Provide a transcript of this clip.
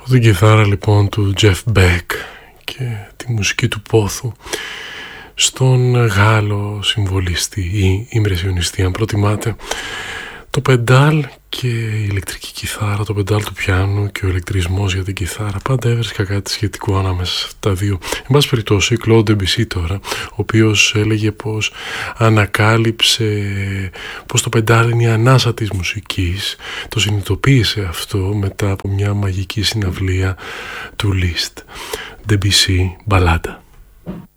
Την κιθάρα λοιπόν του Jeff Beck και τη μουσική του πόθου στον Γάλλο συμβολιστή ή ιμπρεσιονιστή, αν προτιμάτε, το πεντάλ και η ηλεκτρική κιθάρα, το πεντάλ του πιάνου και ο ηλεκτρισμός για την κιθάρα. Πάντα έβρισκα κάτι σχετικό ανάμεσα σε αυτά τα δύο. Εν πάση περιπτώσει, Claude Debussy τώρα, ο οποίος έλεγε πως ανακάλυψε πως το πεντάλ είναι η ανάσα της μουσικής. Το συνειδητοποίησε αυτό μετά από μια μαγική συναυλία του Liszt. Debussy, μπαλάντα.